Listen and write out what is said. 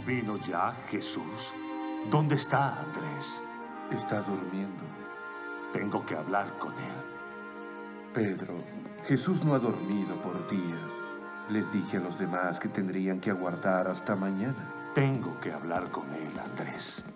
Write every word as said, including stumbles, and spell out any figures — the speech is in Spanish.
¿Vino ya Jesús? ¿Dónde está Andrés? Está durmiendo. Tengo que hablar con él. Pedro, Jesús no ha dormido por días. Les dije a los demás que tendrían que aguardar hasta mañana. Tengo que hablar con él, Andrés.